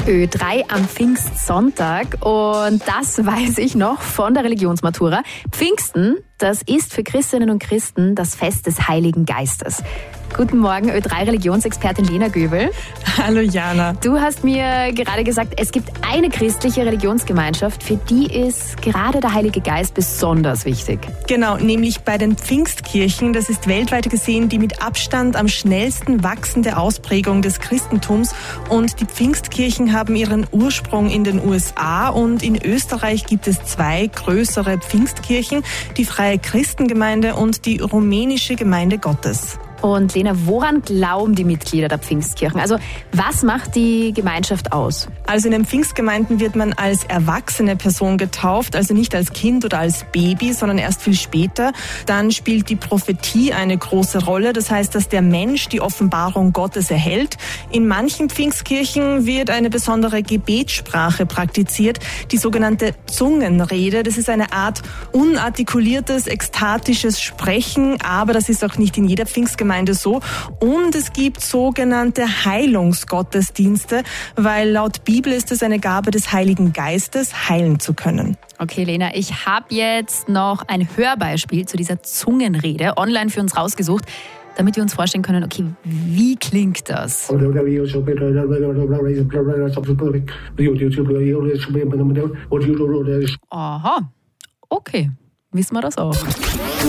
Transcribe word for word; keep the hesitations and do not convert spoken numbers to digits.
Ö drei am Pfingstsonntag und das weiß ich noch von der Religionsmatura. Pfingsten, das ist für Christinnen und Christen das Fest des Heiligen Geistes. Guten Morgen, Ö drei Religionsexpertin Lena Göbel. Hallo Jana. Du hast mir gerade gesagt, es gibt eine christliche Religionsgemeinschaft, für die ist gerade der Heilige Geist besonders wichtig. Genau, nämlich bei den Pfingstkirchen. Das ist weltweit gesehen die mit Abstand am schnellsten wachsende Ausprägung des Christentums. Und die Pfingstkirchen haben ihren Ursprung in den U S A und in Österreich gibt es zwei größere Pfingstkirchen, die Freie Christengemeinde und die Rumänische Gemeinde Gottes. Und Lena, woran glauben die Mitglieder der Pfingstkirchen? Also was macht die Gemeinschaft aus? Also in den Pfingstgemeinden wird man als erwachsene Person getauft, also nicht als Kind oder als Baby, sondern erst viel später. Dann spielt die Prophetie eine große Rolle. Das heißt, dass der Mensch die Offenbarung Gottes erhält. In manchen Pfingstkirchen wird eine besondere Gebetssprache praktiziert, die sogenannte Zungenrede. Das ist eine Art unartikuliertes, ekstatisches Sprechen, aber das ist auch nicht in jeder Pfingstgemeinde so. Und es gibt sogenannte Heilungsgottesdienste, weil laut Bibel ist es eine Gabe des Heiligen Geistes, heilen zu können. Okay, Lena, ich habe jetzt noch ein Hörbeispiel zu dieser Zungenrede online für uns rausgesucht, damit wir uns vorstellen können, okay, wie klingt das? Aha, okay, wissen wir das auch.